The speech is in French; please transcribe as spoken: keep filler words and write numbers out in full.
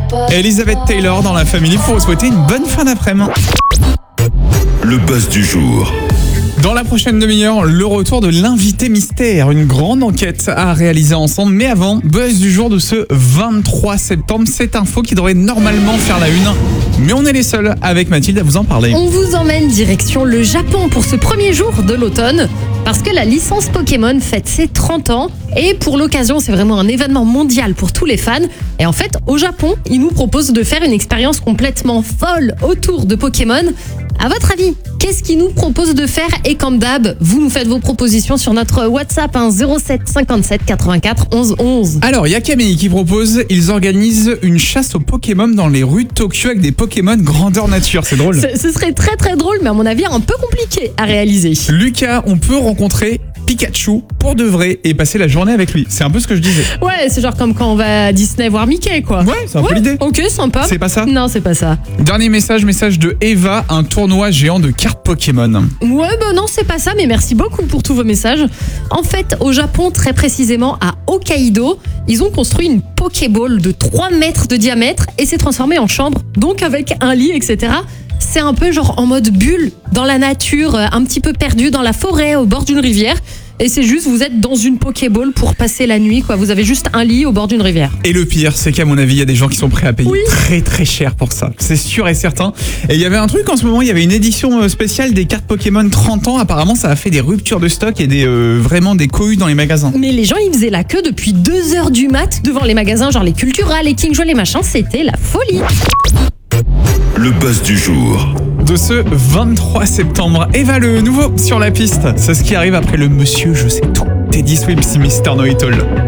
Elizabeth Taylor dans la famille pour vous souhaiter une bonne fin d'après-midi. Le buzz du jour. Dans la prochaine demi-heure, le retour de l'invité mystère, une grande enquête à réaliser ensemble. Mais avant, buzz du jour de ce vingt-trois septembre, cette info qui devrait normalement faire la une. Mais on est les seuls avec Mathilde à vous en parler. On vous emmène direction le Japon pour ce premier jour de l'automne. Parce que la licence Pokémon fête ses trente ans. Et pour l'occasion, c'est vraiment un événement mondial pour tous les fans. Et en fait, au Japon, ils nous proposent de faire une expérience complètement folle autour de Pokémon. À votre avis, qu'est-ce qu'ils nous proposent de faire? Et comme d'hab, vous nous faites vos propositions sur notre WhatsApp hein, zéro sept cinquante-sept quatre-vingt-quatre onze onze. Alors, il y a Camille qui propose, ils organisent une chasse aux Pokémon dans les rues de Tokyo avec des Pokémon grandeur nature. C'est drôle. Ce, ce serait très très drôle, mais à mon avis, un peu compliqué à réaliser. Lucas, on peut rencontrer Pikachu pour de vrai et passer la journée avec lui. C'est un peu ce que je disais. Ouais, c'est genre comme quand on va à Disney voir Mickey, quoi. Ouais, c'est un peu l'idée. Ok, sympa. C'est pas ça? Non, c'est pas ça. Dernier message, message de Eva, un tournoi géant de cartes Pokémon. Ouais, bah non, c'est pas ça, mais merci beaucoup pour tous vos messages. En fait, au Japon, très précisément à Hokkaido, ils ont construit une Pokéball de trois mètres de diamètre et s'est transformée en chambre, donc avec un lit, et cetera. C'est un peu genre en mode bulle, dans la nature, un petit peu perdu dans la forêt, au bord d'une rivière. Et c'est juste, vous êtes dans une Pokéball pour passer la nuit, quoi. Vous avez juste un lit au bord d'une rivière. Et le pire, c'est qu'à mon avis, il y a des gens qui sont prêts à payer oui. très très cher pour ça. C'est sûr et certain. Et il y avait un truc en ce moment, il y avait une édition spéciale des cartes Pokémon trente ans. Apparemment, ça a fait des ruptures de stock et des euh, vraiment des cohues dans les magasins. Mais les gens, ils faisaient la queue depuis deux heures du mat devant les magasins, genre les Cultura, les King Joe, les machins. C'était la folie. Le buzz du jour. De ce vingt-trois septembre, Eva le nouveau sur la piste. C'est ce qui arrive après le monsieur je sais tout. Teddy Swims, Mister Know It All.